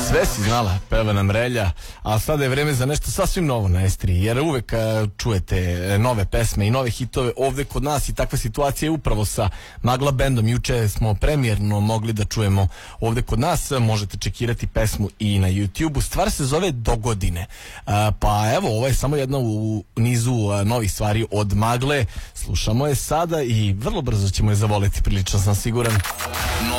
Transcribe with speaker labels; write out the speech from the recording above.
Speaker 1: Sve si znala, peva nam Relja, a sada je vreme za nešto sasvim novo na Estri, jer uvek čujete nove pesme i nove hitove ovde kod nas i takva situacija je upravo sa Magla bandom. Juče smo premijerno mogli da čujemo ovde kod nas, možete čekirati pesmu i na YouTube-u. Stvar se zove Dogodine, pa evo, ovo je samo jedna u nizu novih stvari od Magle. Slušamo je sada i vrlo brzo ćemo je zavoliti, prilično sam siguran.